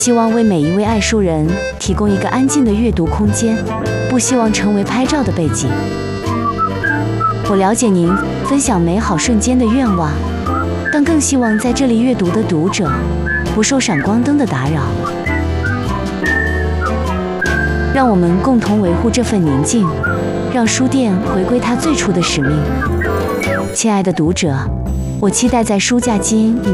希望为每一位爱书人提供一个安静的阅读空间，不希望成为拍照的背景。我了解您分享美好瞬间的愿望，但更希望在这里阅读的读者不受闪光灯的打扰。让我们共同维护这份宁静，让书店回归它最初的使命。亲爱的读者，我期待在书架间与